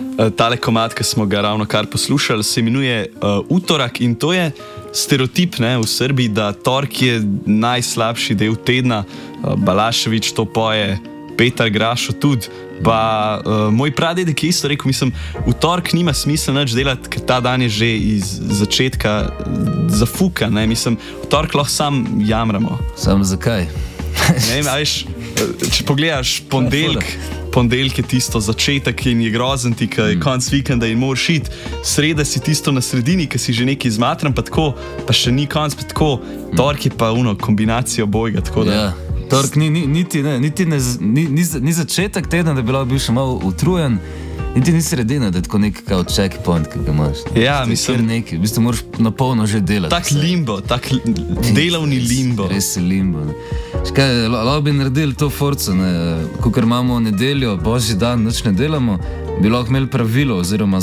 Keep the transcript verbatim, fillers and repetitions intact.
uh, tale komad, ki smo ga ravno kar poslušali, se imenuje uh, Utorak in to je stereotip, ne, v Srbiji, da torek je najslabši del tedna. Uh, Balašević to poje, Petar Grašo tudi. Pa uh, moj pradedek je isto rekel, mislim, v torek nima smisla nič delati, ker ta dan je že iz začetka zafuka, ne, mislim, v torek lahko sam jamramo. Sam zakaj? Ne vem, ajš, če pogledaš ponedeljek, ponedeljek je tisto začetek in je grozen ti, ki je mm. konc vikenda in moraš iti, sreda si tisto na sredini, ki si že nekaj izmatran, pa tako, pa še ni konc, pa tako, torek je pa uno kombinacijo bojga, tako da... Ja. Torek ni, ni, niti, ne, niti ne, ni, ni, ni začetek tedna, da bi lahko bil še malo utrujen, niti ni sredina, da je tako nek kao checkpoint, ki ga imaš. Ja, mislim... Nekaj, v bistvu moraš na polno že delati. Tak limbo, tak delovni limbo. Res je limbo. Škaj, lahko bi naredili to forco, ne, ko imamo nedeljo, božji dan, nič ne delamo, bi lahko imeli pravilo oziroma